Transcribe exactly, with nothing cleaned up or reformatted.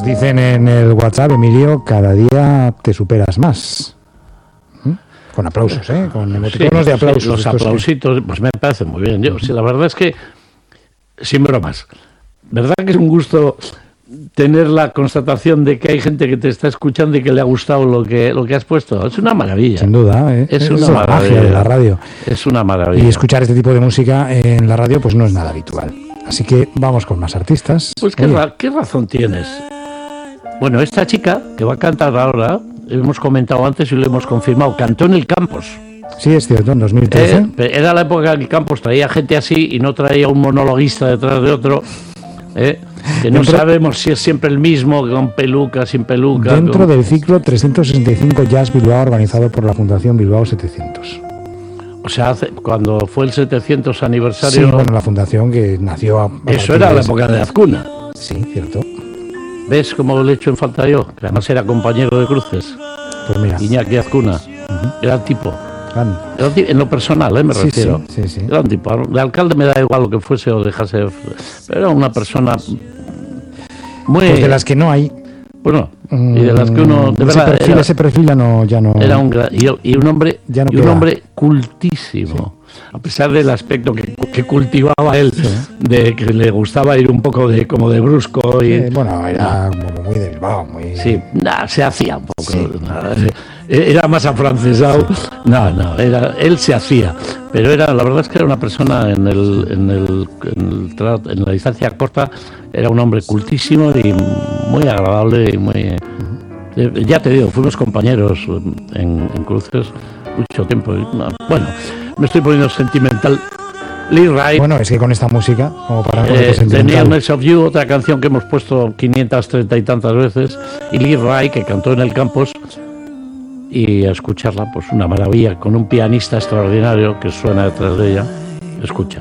Dicen en el WhatsApp, Emilio, cada día te superas más. ¿Mm? Con aplausos, ¿eh? Con emoticonos sí, de aplausos. Sí, los aplausitos, pues me parece muy bien. Yo, sí, la verdad es que, sin bromas, ¿verdad que es un gusto tener la constatación de que hay gente que te está escuchando y que le ha gustado lo que lo que has puesto? Es una maravilla. Sin duda, ¿eh? Es, es una la maravilla magia de la radio. Es una maravilla. Y escuchar este tipo de música en la radio pues no es nada habitual. Así que vamos con más artistas. Pues qué, ra- qué razón tienes. Bueno, esta chica que va a cantar ahora, hemos comentado antes y lo hemos confirmado, cantó en el Campos. Sí, es cierto, en dos mil trece. Eh, era la época en que el Campos traía gente así y no traía un monologuista detrás de otro. Eh, que no Dentro, sabemos si es siempre el mismo, con peluca, sin peluca. Dentro con... del ciclo trescientos sesenta y cinco Jazz Bilbao, organizado por la Fundación Bilbao setecientos. O sea, hace, cuando fue el setecientos aniversario... Sí, bueno, la fundación que nació... A, a eso era la época de Azcuna. Sí, cierto. ¿Ves cómo le echo en falta yo? Que además era compañero de cruces. Pues mira. Iñaki Azcuna. Uh-huh. Gran tipo. Gran. Era tipo. En lo personal, ¿eh? Me sí, refiero. Sí, sí, sí. Gran tipo. De alcalde me da igual lo que fuese o dejase... Pero era una persona... muy... Pues de las que no hay... Bueno, y de las que uno... De ese, verdad, perfil, era, ese perfil ya no... Ya no era un gran, y, y un hombre, ya no y un hombre cultísimo. Sí. A pesar del aspecto que, que cultivaba él, sí. de que le gustaba ir un poco de como de brusco y eh, bueno, era nah. muy de Bilbao, muy... Sí, nah, se hacía un poco, sí. nah, era más afrancesado, sí. no, no, era, él se hacía, pero era, la verdad es que era una persona en el, en el, en el trato, en la distancia corta, era un hombre cultísimo y muy agradable y muy, uh-huh. ya te digo, fuimos compañeros en, en cruces mucho tiempo, no, bueno. Me estoy poniendo sentimental. Lee Wright. Bueno, es que con esta música, como para no eh, The Nearness of You, otra canción que hemos puesto quinientas treinta y tantas veces, y Lee Wright, que cantó en el Campos, y a escucharla, pues una maravilla, con un pianista extraordinario que suena detrás de ella. Escucha.